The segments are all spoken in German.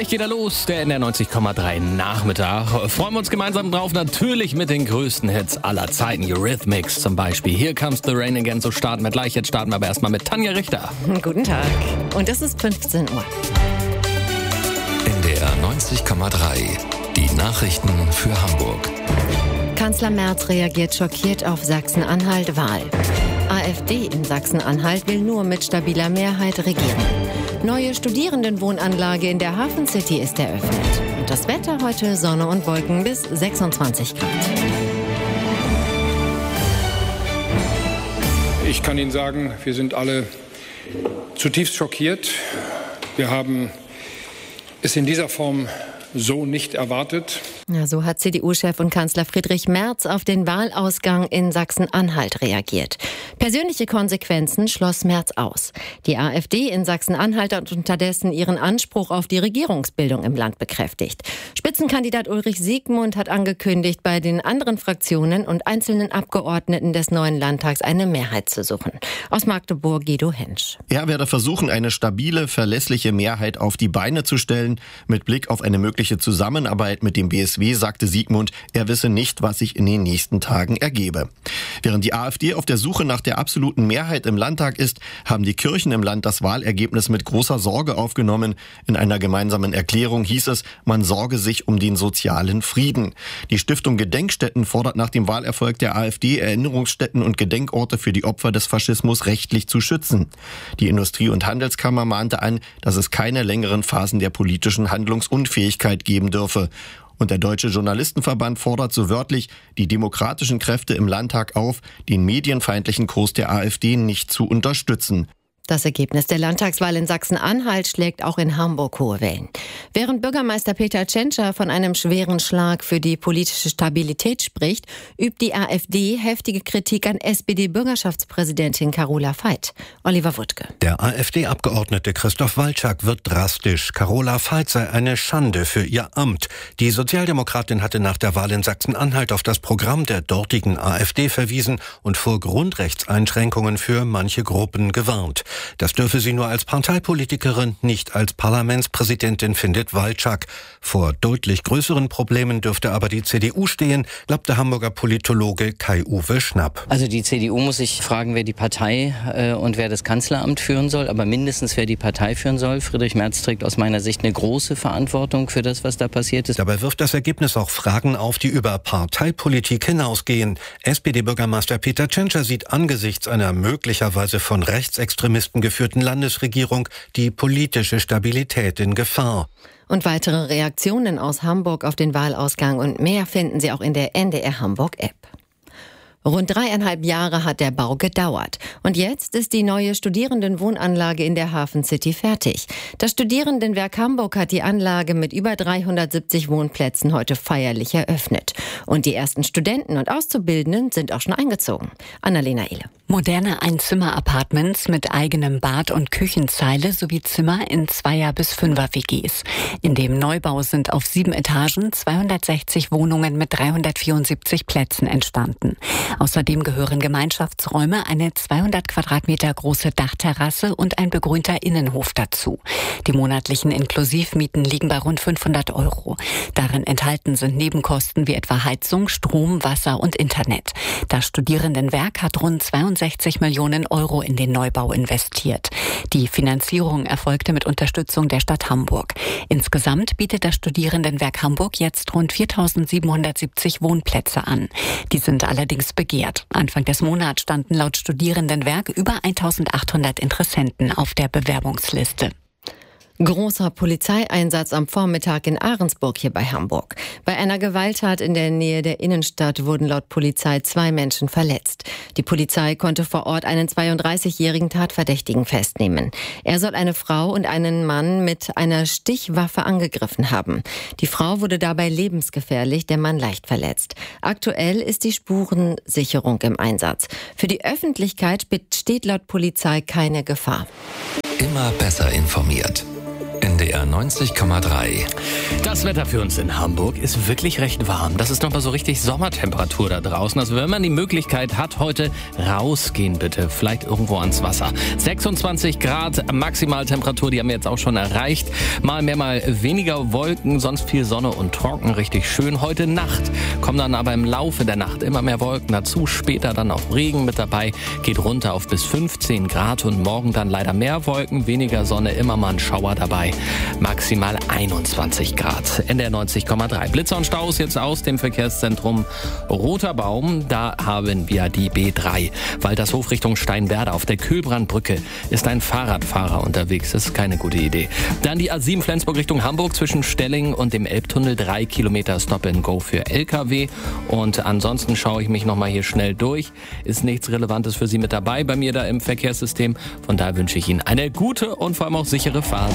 Gleich geht er los, der NDR 90,3 Nachmittag. Freuen wir uns gemeinsam drauf, natürlich mit den größten Hits aller Zeiten. Eurythmics zum Beispiel. Here Comes the Rain Again, so starten wir gleich. Jetzt starten wir aber erstmal mit Tanja Richter. Guten Tag. Und es ist 15 Uhr. NDR 90,3. Die Nachrichten für Hamburg. Kanzler Merz reagiert schockiert auf Sachsen-Anhalt Wahl. AfD in Sachsen-Anhalt will nur mit stabiler Mehrheit regieren. Neue Studierendenwohnanlage in der Hafen City ist eröffnet. Und das Wetter heute Sonne und Wolken bis 26 Grad. Ich kann Ihnen sagen, wir sind alle zutiefst schockiert. Wir haben es in dieser Form so nicht erwartet. Ja, so hat CDU-Chef und Kanzler Friedrich Merz auf den Wahlausgang in Sachsen-Anhalt reagiert. Persönliche Konsequenzen schloss Merz aus. Die AfD in Sachsen-Anhalt hat unterdessen ihren Anspruch auf die Regierungsbildung im Land bekräftigt. Spitzenkandidat Ulrich Siegmund hat angekündigt, bei den anderen Fraktionen und einzelnen Abgeordneten des neuen Landtags eine Mehrheit zu suchen. Aus Magdeburg Guido Hensch. Er werde versuchen, eine stabile, verlässliche Mehrheit auf die Beine zu stellen. Mit Blick auf eine mögliche Zusammenarbeit mit dem BSW sagte Siegmund, er wisse nicht, was sich in den nächsten Tagen ergebe. Während die AfD auf der Suche nach der absoluten Mehrheit im Landtag ist, haben die Kirchen im Land das Wahlergebnis mit großer Sorge aufgenommen. In einer gemeinsamen Erklärung hieß es, man sorge sich um den sozialen Frieden. Die Stiftung Gedenkstätten fordert nach dem Wahlerfolg der AfD, Erinnerungsstätten und Gedenkorte für die Opfer des Faschismus rechtlich zu schützen. Die Industrie- und Handelskammer mahnte an, dass es keine längeren Phasen der politischen Handlungsunfähigkeit geben dürfe. Und der Deutsche Journalistenverband fordert so wörtlich die demokratischen Kräfte im Landtag auf, den medienfeindlichen Kurs der AfD nicht zu unterstützen. Das Ergebnis der Landtagswahl in Sachsen-Anhalt schlägt auch in Hamburg hohe Wellen. Während Bürgermeister Peter Tschentscher von einem schweren Schlag für die politische Stabilität spricht, übt die AfD heftige Kritik an SPD-Bürgerschaftspräsidentin Carola Veit. Oliver Wuttke. Der AfD-Abgeordnete Christoph Walczak wird drastisch. Carola Veit sei eine Schande für ihr Amt. Die Sozialdemokratin hatte nach der Wahl in Sachsen-Anhalt auf das Programm der dortigen AfD verwiesen und vor Grundrechtseinschränkungen für manche Gruppen gewarnt. Das dürfe sie nur als Parteipolitikerin, nicht als Parlamentspräsidentin, findet Walczak. Vor deutlich größeren Problemen dürfte aber die CDU stehen, glaubt der Hamburger Politologe Kai-Uwe Schnapp. Also die CDU muss sich fragen, wer die Partei und wer das Kanzleramt führen soll, aber mindestens wer die Partei führen soll. Friedrich Merz trägt aus meiner Sicht eine große Verantwortung für das, was da passiert ist. Dabei wirft das Ergebnis auch Fragen auf, die über Parteipolitik hinausgehen. SPD-Bürgermeister Peter Tschentscher sieht angesichts einer möglicherweise von Rechtsextremisten geführten Landesregierung die politische Stabilität in Gefahr. Und weitere Reaktionen aus Hamburg auf den Wahlausgang und mehr finden Sie auch in der NDR Hamburg App. Rund 3,5 Jahre hat der Bau gedauert. Und jetzt ist die neue Studierendenwohnanlage in der Hafen City fertig. Das Studierendenwerk Hamburg hat die Anlage mit über 370 Wohnplätzen heute feierlich eröffnet. Und die ersten Studenten und Auszubildenden sind auch schon eingezogen. Annalena Ehle. Moderne Einzimmer-Apartments mit eigenem Bad und Küchenzeile sowie Zimmer in 2er- bis 5er-WGs. In dem Neubau sind auf 7 Etagen 260 Wohnungen mit 374 Plätzen entstanden. Außerdem gehören Gemeinschaftsräume, eine 200 Quadratmeter große Dachterrasse und ein begrünter Innenhof dazu. Die monatlichen Inklusivmieten liegen bei rund 500 €. Darin enthalten sind Nebenkosten wie etwa Heizung, Strom, Wasser und Internet. Das Studierendenwerk hat rund 62 Millionen € in den Neubau investiert. Die Finanzierung erfolgte mit Unterstützung der Stadt Hamburg. Insgesamt bietet das Studierendenwerk Hamburg jetzt rund 4.770 Wohnplätze an. Die sind allerdings begehrt. Anfang des Monats standen laut Studierendenwerk über 1.800 Interessenten auf der Bewerbungsliste. Großer Polizeieinsatz am Vormittag in Ahrensburg hier bei Hamburg. Bei einer Gewalttat in der Nähe der Innenstadt wurden laut Polizei 2 Menschen verletzt. Die Polizei konnte vor Ort einen 32-jährigen Tatverdächtigen festnehmen. Er soll eine Frau und einen Mann mit einer Stichwaffe angegriffen haben. Die Frau wurde dabei lebensgefährlich, der Mann leicht verletzt. Aktuell ist die Spurensicherung im Einsatz. Für die Öffentlichkeit besteht laut Polizei keine Gefahr. Immer besser informiert. NDR 90,3. Das Wetter für uns in Hamburg ist wirklich recht warm. Das ist nochmal so richtig Sommertemperatur da draußen. Also wenn man die Möglichkeit hat, heute rausgehen bitte. Vielleicht irgendwo ans Wasser. 26 Grad Maximaltemperatur, die haben wir jetzt auch schon erreicht. Mal mehr, mal weniger Wolken, sonst viel Sonne und trocken. Richtig schön. Heute Nacht kommen dann aber im Laufe der Nacht immer mehr Wolken dazu. Später dann auch Regen mit dabei. Geht runter auf bis 15 Grad und morgen dann leider mehr Wolken, weniger Sonne, immer mal ein Schauer dabei. Maximal 21 Grad. NDR 90,3. Blitzer und Staus jetzt aus dem Verkehrszentrum Roter Baum. Da haben wir die B3. Waltershof Richtung Steinwerder. Auf der Kühlbrandbrücke ist ein Fahrradfahrer unterwegs. Das ist keine gute Idee. Dann die A7 Flensburg Richtung Hamburg zwischen Stellingen und dem Elbtunnel. 3 Kilometer Stop-and-Go für LKW. Und ansonsten schaue ich mich nochmal hier schnell durch. Ist nichts Relevantes für Sie mit dabei bei mir da im Verkehrssystem. Von daher wünsche ich Ihnen eine gute und vor allem auch sichere Fahrt.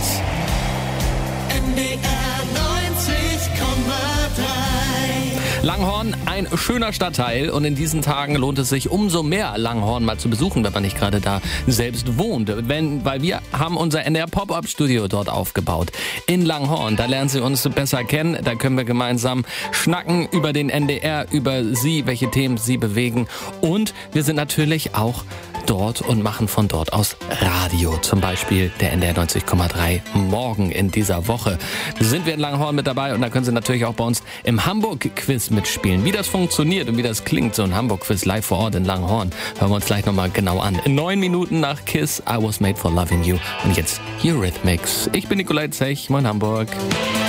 Langhorn, ein schöner Stadtteil und in diesen Tagen lohnt es sich umso mehr, Langhorn mal zu besuchen, wenn man nicht gerade da selbst wohnt. Weil wir haben unser NDR Pop-Up-Studio dort aufgebaut in Langhorn. Da lernen Sie uns besser kennen, da können wir gemeinsam schnacken über den NDR, über Sie, welche Themen Sie bewegen. Und wir sind natürlich auch dort und machen von dort aus Radio. Zum Beispiel der NDR 90,3 morgen in dieser Woche. Sind wir in Langhorn mit dabei und da können Sie natürlich auch bei uns im Hamburg-Quiz mitspielen. Wie das funktioniert und wie das klingt, so ein Hamburg-Quiz live vor Ort in Langhorn, hören wir uns gleich nochmal genau an. 9 Minuten nach Kiss, I Was Made for Loving You. Und jetzt Eurythmics. Ich bin Nikolai Zech, moin Hamburg.